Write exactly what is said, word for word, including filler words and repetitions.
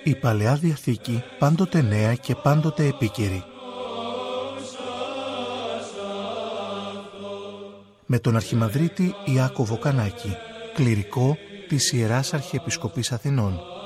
Η Παλαιά Διαθήκη πάντοτε νέα και πάντοτε επίκαιρη. Με τον Αρχιμανδρίτη Ιάκωβο Κανάκη, κληρικό της Ιεράς Αρχιεπισκοπής Αθηνών.